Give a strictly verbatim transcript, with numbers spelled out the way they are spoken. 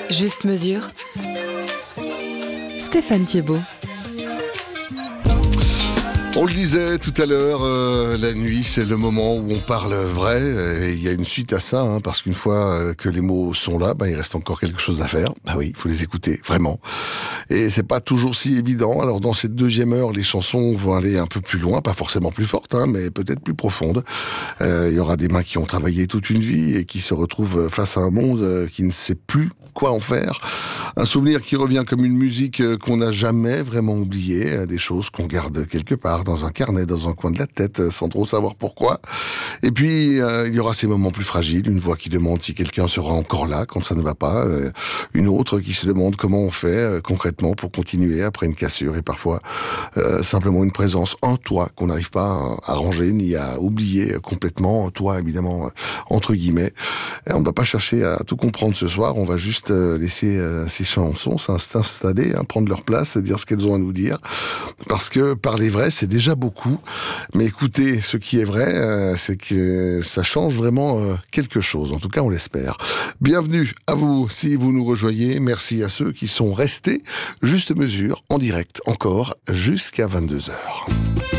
Juste mesure. Stéphane Thiebaud. On le disait tout à l'heure, euh, la nuit, c'est le moment où on parle vrai. Et il y a une suite à ça, hein, parce qu'une fois euh, que les mots sont là, bah, il reste encore quelque chose à faire. Bah oui, il faut les écouter, vraiment. Et c'est pas toujours si évident. Alors dans cette deuxième heure, les chansons vont aller un peu plus loin, pas forcément plus fortes, hein, mais peut-être plus profondes. Euh, il y aura des mains qui ont travaillé toute une vie et qui se retrouvent face à un monde euh, qui ne sait plus quoi en faire. Un souvenir qui revient comme une musique qu'on n'a jamais vraiment oubliée, des choses qu'on garde quelque part, dans un carnet, dans un coin de la tête, sans trop savoir pourquoi. Et puis, euh, il y aura ces moments plus fragiles, une voix qui demande si quelqu'un sera encore là quand ça ne va pas, euh, une autre qui se demande comment on fait euh, concrètement pour continuer après une cassure, et parfois euh, simplement une présence, un toi qu'on n'arrive pas à, à ranger ni à oublier complètement, toi évidemment, entre guillemets. Et on ne va pas chercher à tout comprendre ce soir, on va juste euh, laisser euh, ces chansons s'installer, hein, prendre leur place, dire ce qu'elles ont à nous dire, parce que parler vrai, c'est déjà beaucoup, mais écoutez, ce qui est vrai, euh, c'est que ça change vraiment euh, quelque chose, en tout cas on l'espère. Bienvenue à vous si vous nous rejoignez, merci à ceux qui sont restés, Juste mesure, en direct encore, jusqu'à vingt-deux heures.